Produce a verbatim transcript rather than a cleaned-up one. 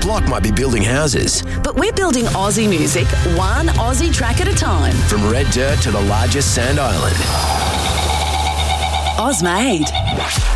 Flock might be building houses. But we're building Aussie music, one Aussie track at a time. From red dirt to the largest sand island. Ozmade.